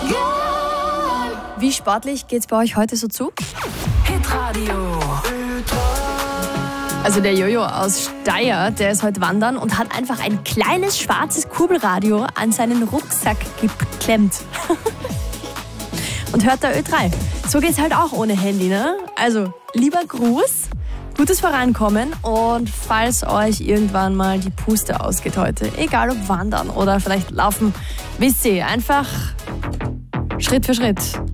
Wie sportlich geht's bei euch heute so zu? Hitradio. Also der Jojo aus Steyr, der ist heute wandern und hat einfach ein kleines schwarzes Kurbelradio an seinen Rucksack geklemmt. Und hört da Ö3. So geht's halt auch ohne Handy, ne? Also lieber Gruß, gutes Vorankommen und falls euch irgendwann mal die Puste ausgeht heute, egal ob wandern oder vielleicht laufen, wisst ihr, einfach Schritt für Schritt.